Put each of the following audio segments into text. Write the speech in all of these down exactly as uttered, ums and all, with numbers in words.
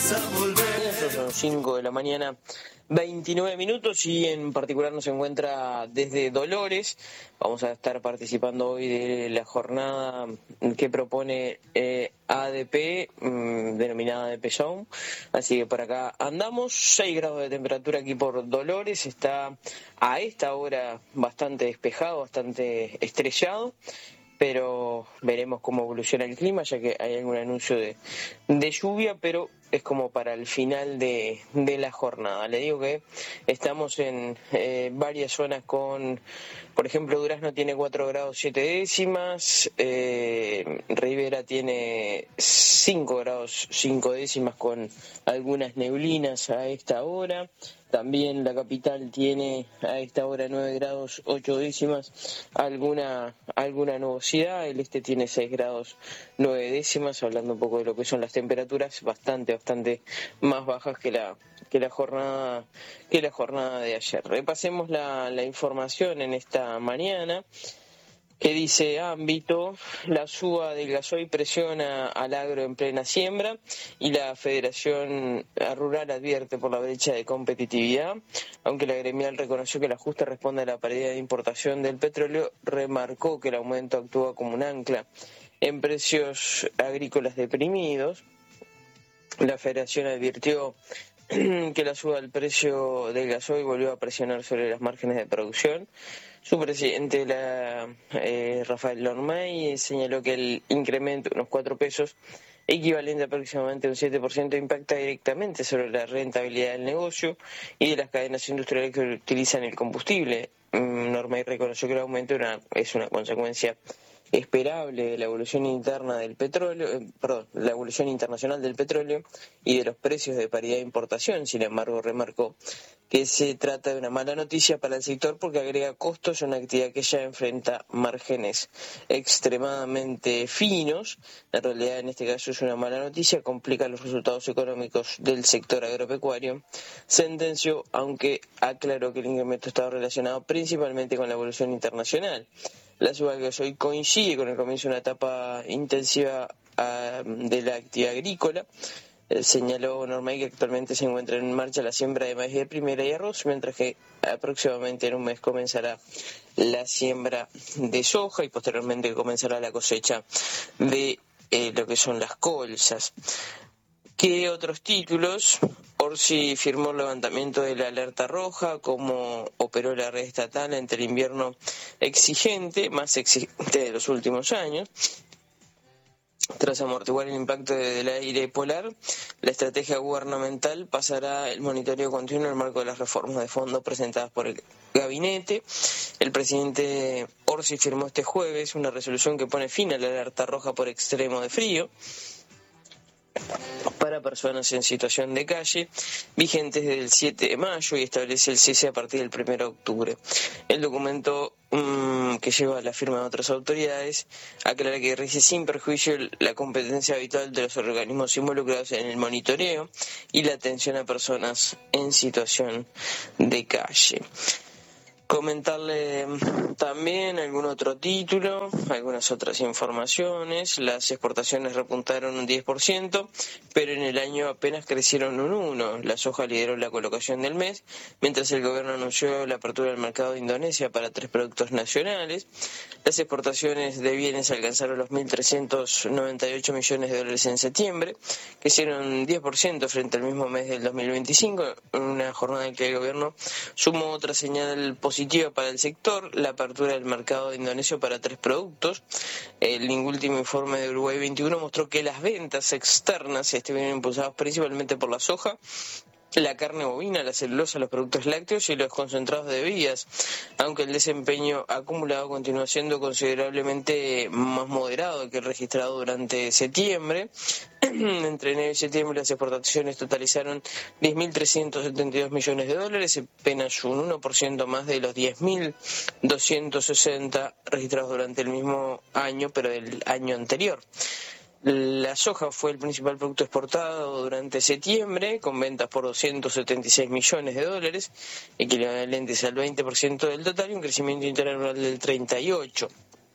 Son cinco de la mañana, veintinueve minutos, y en particular nos encuentra desde Dolores. Vamos a estar participando hoy de la jornada que propone eh, A D P, mmm, denominada A D P Zone. Así que por acá andamos, seis grados de temperatura aquí por Dolores. Está a esta hora bastante despejado, bastante estrellado, pero veremos cómo evoluciona el clima, ya que hay algún anuncio de, de lluvia, pero es como para el final de, de la jornada. Le digo que estamos en eh, varias zonas con, por ejemplo, Durazno tiene cuatro grados siete décimas, eh, Rivera tiene cinco grados cinco décimas con algunas neblinas a esta hora. También la capital tiene a esta hora nueve grados ocho décimas, alguna alguna nubosidad. El este tiene seis grados nueve décimas, hablando un poco de lo que son las temperaturas, bastante, bastante más bajas que la que la jornada que la jornada de ayer. Repasemos la, la información en esta mañana. Que dice ámbito, la suba del gasoil presiona al agro en plena siembra y la Federación Rural advierte por la brecha de competitividad. Aunque la gremial reconoció que el ajuste responde a la paridad de importación del petróleo, remarcó que el aumento actúa como un ancla en precios agrícolas deprimidos. La Federación advirtió que la suba del precio del gasoil volvió a presionar sobre las márgenes de producción. Su presidente, la, eh, Rafael Lormay, señaló que el incremento de unos cuatro pesos, equivalente a aproximadamente un siete por ciento, impacta directamente sobre la rentabilidad del negocio y de las cadenas industriales que utilizan el combustible. Lormay reconoció que el aumento era, es una consecuencia esperable de la evolución interna del petróleo, eh, perdón, la evolución internacional del petróleo y de los precios de paridad de importación. Sin embargo, remarcó que se trata de una mala noticia para el sector porque agrega costos a una actividad que ya enfrenta márgenes extremadamente finos. En realidad, en este caso es una mala noticia, complica los resultados económicos del sector agropecuario, sentenció, aunque aclaró que el incremento estaba relacionado principalmente con la evolución internacional. La suba del gasoil coincide con el comienzo de una etapa intensiva uh, de la actividad agrícola. Eh, señaló Normay que actualmente se encuentra en marcha la siembra de maíz de primera y arroz, mientras que aproximadamente en un mes comenzará la siembra de soja y posteriormente comenzará la cosecha de eh, lo que son las colzas. ¿Qué otros títulos? Orsi firmó el levantamiento de la alerta roja, cómo operó la red estatal ante el invierno exigente, más exigente de los últimos años. Tras amortiguar el impacto del aire polar, la estrategia gubernamental pasará el monitoreo continuo en el marco de las reformas de fondo presentadas por el gabinete. El presidente Orsi firmó este jueves una resolución que pone fin a la alerta roja por extremo de frío para personas en situación de calle, vigentes desde el siete de mayo, y establece el cese a partir del primero de octubre. El documento, mmm, que lleva la firma de otras autoridades, aclara que rige sin perjuicio la competencia habitual de los organismos involucrados en el monitoreo y la atención a personas en situación de calle. Comentarle también algún otro título, algunas otras informaciones. Las exportaciones repuntaron un diez por ciento, pero en el año apenas crecieron un uno por ciento. La soja lideró la colocación del mes, mientras el gobierno anunció la apertura del mercado de Indonesia para tres productos nacionales. Las exportaciones de bienes alcanzaron los mil trescientos noventa y ocho millones de dólares en septiembre, que hicieron diez por ciento frente al mismo mes del dos mil veinticinco, en una jornada en que el gobierno sumó otra señal positiva para el sector, la apertura del mercado de Indonesia para tres productos. El último informe de Uruguay veintiuno mostró que las ventas externas estuvieron impulsadas principalmente por la soja, la carne bovina, la celulosa, los productos lácteos y los concentrados de bebidas, aunque el desempeño acumulado continúa siendo considerablemente más moderado que el registrado durante septiembre. Entre enero y septiembre las exportaciones totalizaron diez mil trescientos setenta y dos millones de dólares, apenas un uno por ciento más de los diez mil doscientos sesenta registrados durante el mismo año, pero del año anterior. La soja fue el principal producto exportado durante septiembre, con ventas por doscientos setenta y seis millones de dólares, equivalentes al veinte por ciento del total, y un crecimiento interanual del treinta y ocho por ciento.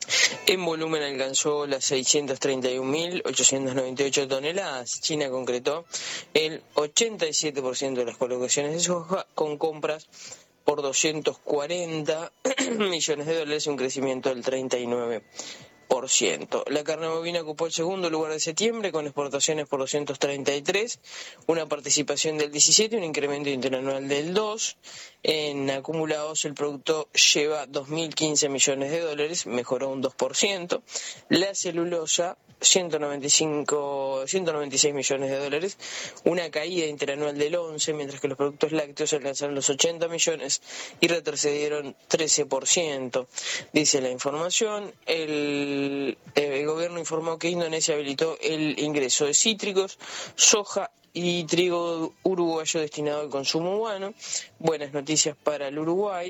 En volumen alcanzó las seiscientas treinta y un mil ochocientas noventa y ocho toneladas. China concretó el ochenta y siete por ciento de las colocaciones de soja con compras por doscientos cuarenta millones de dólares y un crecimiento del treinta y nueve por ciento. La carne bovina ocupó el segundo lugar de septiembre con exportaciones por doscientos treinta y tres, una participación del diecisiete, un incremento interanual del dos. En acumulados el producto lleva dos mil quince millones de dólares, mejoró un dos por ciento. La celulosa ciento noventa y cinco, ciento noventa y seis millones de dólares, una caída interanual del once, mientras que los productos lácteos alcanzaron los ochenta millones y retrocedieron trece por ciento. Dice la información, el, el gobierno informó que Indonesia habilitó el ingreso de cítricos, soja y trigo uruguayo destinado al consumo humano. Buenas noticias para el Uruguay,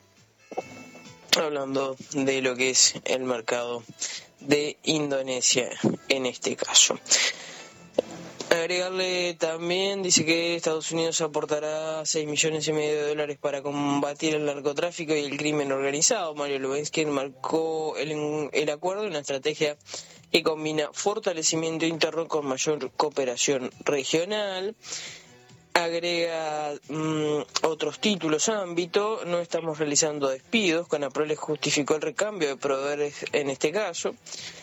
hablando de lo que es el mercado de Indonesia en este caso. Agregarle también, dice que Estados Unidos aportará seis millones y medio de dólares para combatir el narcotráfico y el crimen organizado. Mario Lubensky marcó el, el acuerdo, una estrategia que combina fortalecimiento interno con mayor cooperación regional. Agrega mmm, otros títulos ámbito, no estamos realizando despidos, Conaprole justificó el recambio de proveedores en este caso.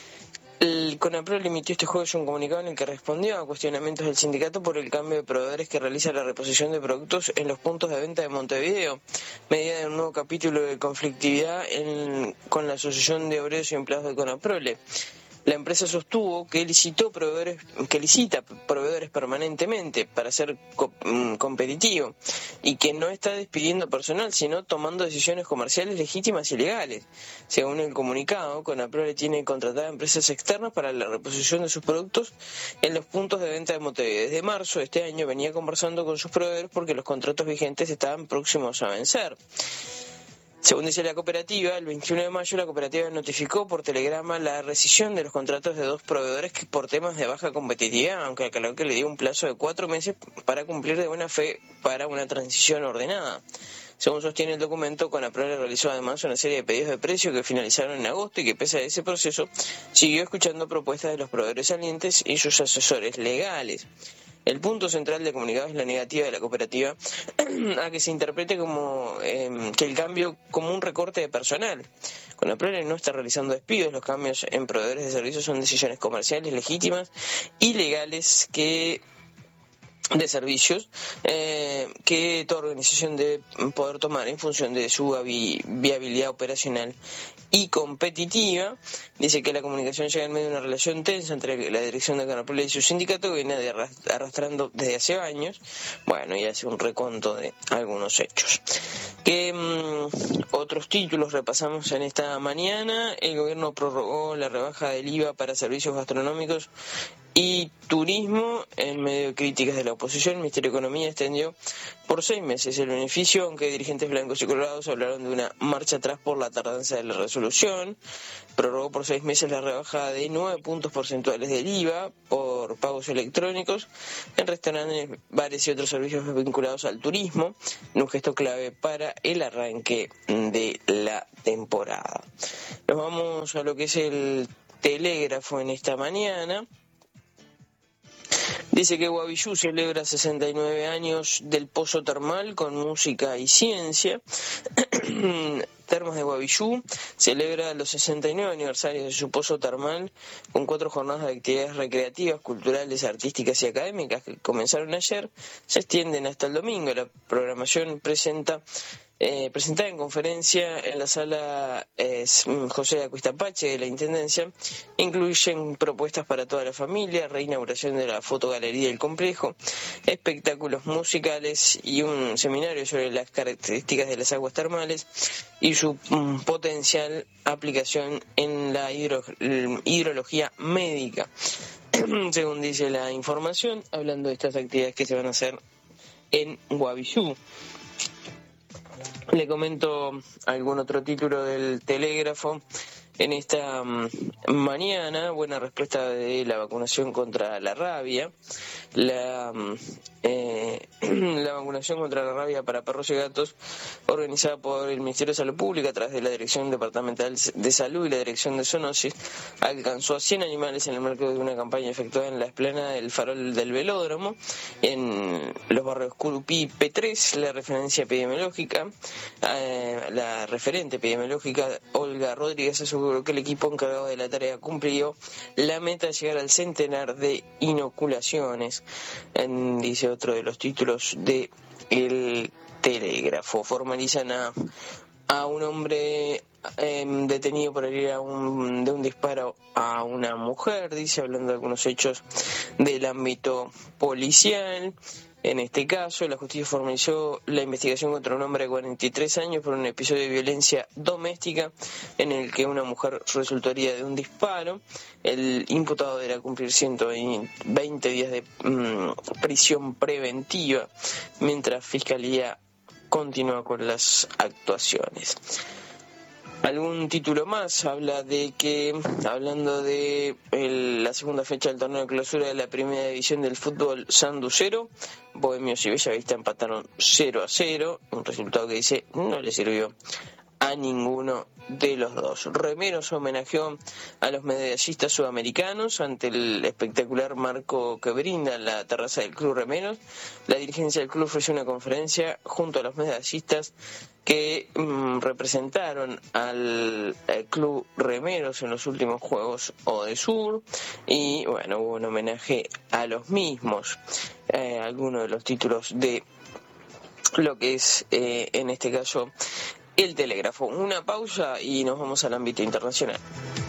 El Conaprole emitió este jueves un comunicado en el que respondió a cuestionamientos del sindicato por el cambio de proveedores que realiza la reposición de productos en los puntos de venta de Montevideo, medida de un nuevo capítulo de conflictividad en, con la Asociación de Obreros y Empleados de Conaprole. La empresa sostuvo que licitó proveedores, que licita proveedores permanentemente para ser co- competitivo y que no está despidiendo personal, sino tomando decisiones comerciales legítimas y legales. Según el comunicado, Conaprole tiene contratada empresas externas para la reposición de sus productos en los puntos de venta de Montevideo. Desde marzo de este año venía conversando con sus proveedores porque los contratos vigentes estaban próximos a vencer. Según dice la cooperativa, el veintiuno de mayo la cooperativa notificó por telegrama la rescisión de los contratos de dos proveedores que por temas de baja competitividad, aunque aclaró que le dio un plazo de cuatro meses para cumplir de buena fe para una transición ordenada. Según sostiene el documento, Conaprole realizó además una serie de pedidos de precio que finalizaron en agosto y que pese a ese proceso siguió escuchando propuestas de los proveedores salientes y sus asesores legales. El punto central del comunicado es la negativa de la cooperativa a que se interprete como eh, que el cambio como un recorte de personal. Conaprole no está realizando despidos, los cambios en proveedores de servicios son decisiones comerciales legítimas y legales que de servicios eh, que toda organización debe poder tomar en función de su vi- viabilidad operacional y competitiva. Dice que la comunicación llega en medio de una relación tensa entre la dirección de Conaprole y su sindicato que viene de arrastrando desde hace años. Bueno, y hace un reconto de algunos hechos. ¿Qué mmm, otros títulos repasamos en esta mañana? El gobierno prorrogó la rebaja del I V A para servicios gastronómicos y turismo en medio de críticas de la oposición. El Ministerio de Economía extendió por seis meses el beneficio, aunque dirigentes blancos y colorados hablaron de una marcha atrás por la tardanza de la resolución. Prorrogó por seis meses la rebaja de nueve puntos porcentuales del I V A por pagos electrónicos en restaurantes, bares y otros servicios vinculados al turismo, en un gesto clave para el arranque de la temporada. Nos vamos a lo que es el telégrafo en esta mañana. Dice que Guavillú celebra sesenta y nueve años del pozo termal con música y ciencia. Termas de Guavillú celebra los sesenta y nueve aniversarios de su pozo termal con cuatro jornadas de actividades recreativas, culturales, artísticas y académicas que comenzaron ayer, se extienden hasta el domingo. La programación presenta Eh, presentada en conferencia en la sala eh, José Acuistapache de la Intendencia, incluyen propuestas para toda la familia, reinauguración de la fotogalería del complejo, espectáculos musicales y un seminario sobre las características de las aguas termales y su um, potencial aplicación en la hidro, hidrología médica. Según dice la información, hablando de estas actividades que se van a hacer en Guavillú. Le comento algún otro título del telégrafo. En esta um, mañana, buena respuesta de la vacunación contra la rabia. La, um, eh, la vacunación contra la rabia para perros y gatos, organizada por el Ministerio de Salud Pública a través de la Dirección Departamental de Salud y la Dirección de Zoonosis, alcanzó a cien animales en el marco de una campaña efectuada en la explanada del Farol del Velódromo, en los barrios Curupí y P tres. La referencia epidemiológica, eh, la referente epidemiológica Olga Rodríguez aseguró que el equipo encargado de la tarea cumplió la meta de llegar al centenar de inoculaciones. En, dice otro de los títulos de El Telégrafo. Formalizan a, a un hombre eh, detenido por herir a un, de un disparo a una mujer, dice, hablando de algunos hechos del ámbito policial. En este caso, la justicia formalizó la investigación contra un hombre de cuarenta y tres años por un episodio de violencia doméstica en el que una mujer resultó herida de un disparo. El imputado deberá cumplir ciento veinte días de mmm, prisión preventiva, mientras Fiscalía continúa con las actuaciones. Algún título más habla de que, hablando de el, la segunda fecha del torneo de clausura de la primera división del fútbol sanducero, Bohemios y Bellavista empataron cero a cero, un resultado que dice no le sirvió a ninguno de los dos. Remeros homenajeó a los medallistas sudamericanos ante el espectacular marco que brinda la terraza del Club Remeros. La dirigencia del club ofreció una conferencia junto a los medallistas que mmm, representaron al, al Club Remeros en los últimos Juegos Odesur, y bueno, hubo un homenaje a los mismos. Eh, algunos de los títulos de lo que es, eh, en este caso, El Telégrafo. Una pausa y nos vamos al ámbito internacional.